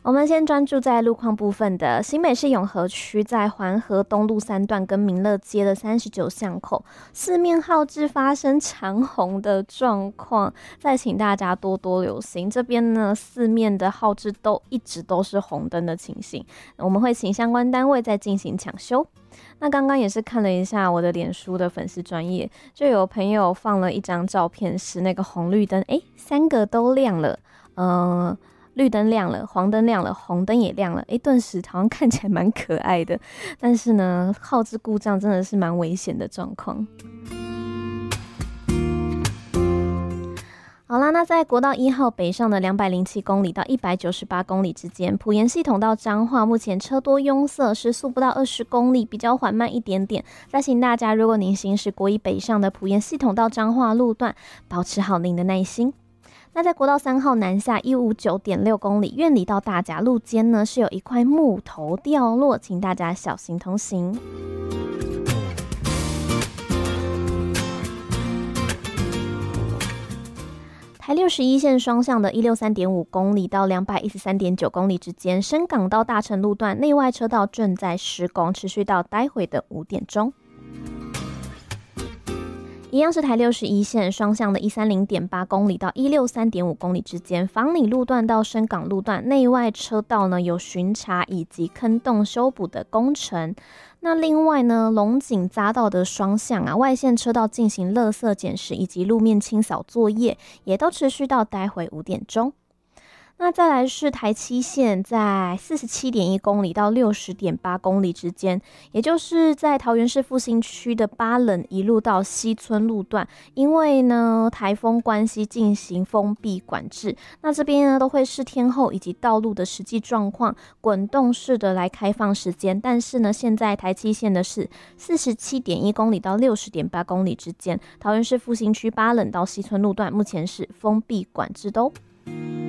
我们先专注在路况部分的新北市永和区，在环河东路3段跟民乐街的39巷口，四面号志发生长红的状况，再请大家多多留心。这边呢，四面的号志都一直都是红灯的情形，我们会请相关单位再进行抢修。那刚刚也是看了一下我的脸书的粉丝专页，就有朋友放了一张照片，是那个红绿灯，3个都亮了，绿灯亮了，黄灯亮了，红灯也亮了，顿时好像看起来蛮可爱的。但是呢，号志故障真的是蛮危险的状况。好啦，那在国道1号北上的207公里到198公里之间，埔盐系统到彰化目前车多拥塞，时速不到20公里，比较缓慢一点点。再请大家，如果您行驶国1北上的埔盐系统到彰化路段，保持好您的耐心。那在国道3号南下159.6公里，苑里到大甲路间呢，是有一块木头掉落，请大家小心通行。台61线双向的163.5公里到213.9公里之间，深港到大成路段内外车道正在施工，持续到待会的5点钟。一样是台61线双向的130.8公里到163.5公里之间，房里路段到深港路段内外车道呢有巡查以及坑洞修补的工程。那另外呢，龙井匝道的双向外线车道进行垃圾捡拾以及路面清扫作业，也都持续到待会5点钟。那再来是台7线，在47.1公里到60.8公里之间，也就是在桃园市复兴区的巴冷一路到西村路段，因为呢台风关系进行封闭管制，那这边呢都会视天候以及道路的实际状况，滚动式的来开放时间。但是呢，现在台7线的是47.1公里到60.8公里之间，桃园市复兴区巴冷到西村路段目前是封闭管制的哦。